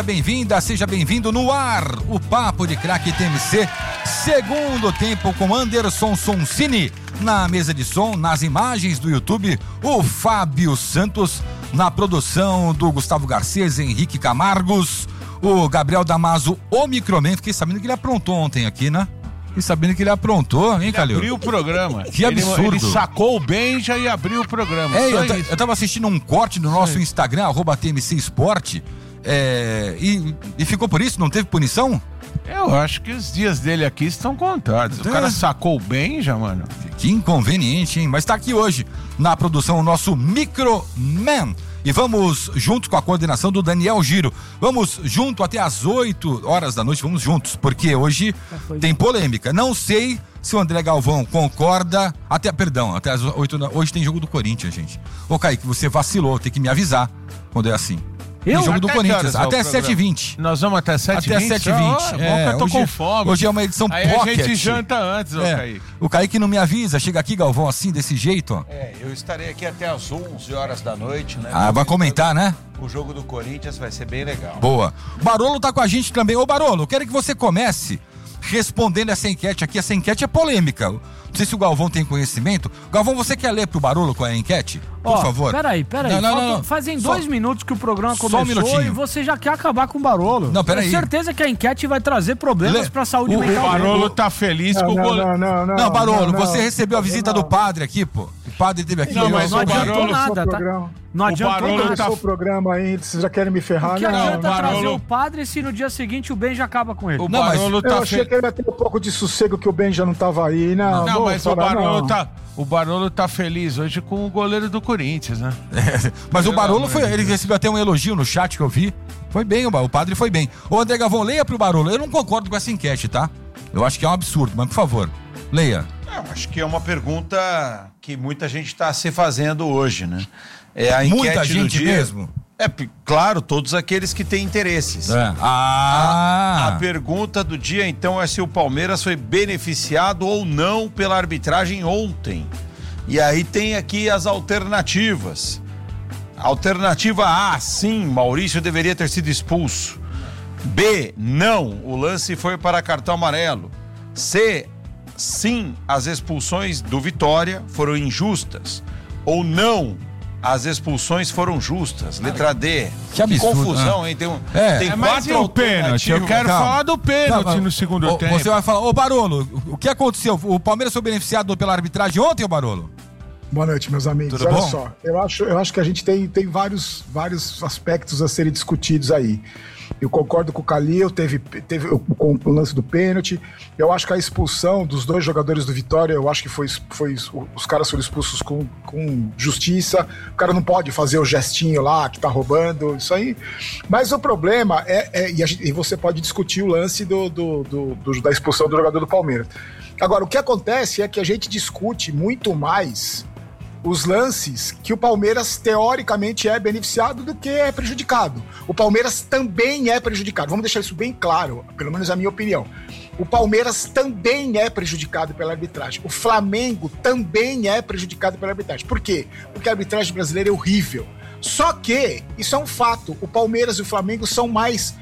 Bem-vinda, seja bem-vindo no ar, o Papo de Craque TMC, segundo tempo com Anderson Soncini, na mesa de som, nas imagens do YouTube, o Fábio Santos, na produção do Gustavo Garcês, Henrique Camargos, o Gabriel Damaso, o Microman. Fiquei sabendo que ele aprontou ontem aqui, né? Fiquei sabendo que ele aprontou, hein, Calil? Abriu o programa. Que absurdo. Ele sacou o Benja e abriu o programa. Eu tava assistindo um corte no nosso Instagram, @TMC Esporte, e ficou por isso? Não teve punição? Eu acho que os dias dele aqui estão contados. O cara sacou o Benja, mano. Que inconveniente, hein? Mas tá aqui hoje na produção o nosso Microman. E vamos juntos com a coordenação do Daniel Giro. Vamos junto até às 8 horas da noite, vamos juntos, porque hoje tem polêmica. Não sei se o André Galvão concorda, até às 8 da noite. Hoje tem jogo do Corinthians, gente. Ô, Kaique, você vacilou, tem que me avisar quando é assim. Tem jogo do Corinthians, até 7h20. Nós vamos até 7h20? Até 7h20. Eu tô com fome. Hoje é uma edição aí pocket. A gente janta antes, Kaique. O Kaique não me avisa, chega aqui, Galvão, assim, desse jeito, ó. Eu estarei aqui até às 11 horas da noite, né? Vai comentar, né? O jogo do Corinthians vai ser bem legal. Boa. Barolo tá com a gente também. Ô, Barolo, quero que você comece respondendo essa enquete aqui. Essa enquete é polêmica. Não sei se o Galvão tem conhecimento. Galvão, você quer ler pro Barolo qual é a enquete? Por favor. Peraí. Não. Fazem 2 minutos que o programa Só um começou minutinho. e você já quer acabar com o Barolo. Não, peraí. Tenho certeza que a enquete vai trazer problemas pra saúde mental. O Barolo tá feliz com o goleiro. Não, Barolo, você recebeu a visita do padre aqui, pô. O padre teve aqui. Não, mas não o adiantou Barolo... nada, tá? Não adiantou Barolo nada. tá... o programa aí, vocês já querem me ferrar? O que adianta Barolo... trazer o padre se no dia seguinte o Ben já acaba com ele? O Barolo eu achei que ele ia ter um pouco de sossego que o Ben já não tava aí. Não, mas o Barolo tá feliz hoje com o goleiro do Corinthians, né? Mas o Barolo ele recebeu até um elogio no chat que eu vi. Foi bem, o padre foi bem. Ô, André Galvão, leia pro Barolo. Eu não concordo com essa enquete, tá? Eu acho que é um absurdo, mas por favor, leia. Eu acho que é uma pergunta que muita gente está se fazendo hoje, né? É a enquete muita gente do dia. Mesmo? Claro, todos aqueles que têm interesses. A pergunta do dia, então, é se o Palmeiras foi beneficiado ou não pela arbitragem ontem. E aí tem aqui as alternativas. Alternativa A, sim, Maurício deveria ter sido expulso. B, não, o lance foi para cartão amarelo. C, sim, as expulsões do Vitória foram injustas. Ou não, as expulsões foram justas. Letra D. Que absurdo. Confusão, hein? Tem mas e o pênalti? Eu quero falar do pênalti no segundo tempo. Você vai falar, ô Barolo, o que aconteceu? O Palmeiras foi beneficiado pela arbitragem ontem, ô Barolo? Boa noite, meus amigos. Tudo Olha bom? só, eu acho que a gente tem vários aspectos a serem discutidos aí. Eu concordo com o Calil, teve com o lance do pênalti. Eu acho que a expulsão dos 2 jogadores do Vitória, eu acho que os caras foram expulsos com justiça. O cara não pode fazer o gestinho lá que tá roubando, isso aí. Mas o problema e você pode discutir o lance da expulsão do jogador do Palmeiras. Agora, o que acontece é que a gente discute muito mais os lances que o Palmeiras teoricamente é beneficiado do que é prejudicado. O Palmeiras também é prejudicado. Vamos deixar isso bem claro, pelo menos a minha opinião. O Palmeiras também é prejudicado pela arbitragem. O Flamengo também é prejudicado pela arbitragem. Por quê? Porque a arbitragem brasileira é horrível. Só que, isso é um fato, o Palmeiras e o Flamengo são mais